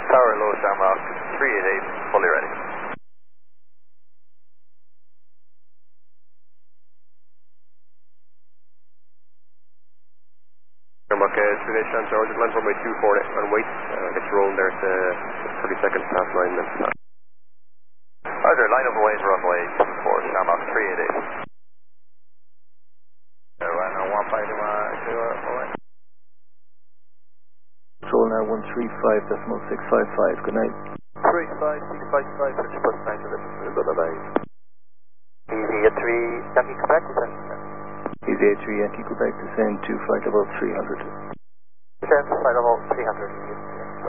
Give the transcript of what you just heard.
Tower low Shamrock 388, fully ready. Shamrock 388, Shan George, land runway 24 and wait. Get you rolling there to 30 seconds past 9 minutes. Roger, line up away to runway 24, Shamrock 388. Control now 135.655, good night. 35655, switch plus 9 minutes, bye-bye. Easy 3, Yankee Quebec, descend. Easy 3, Yankee Quebec, descend to flight level 300. Descend to flight level 300.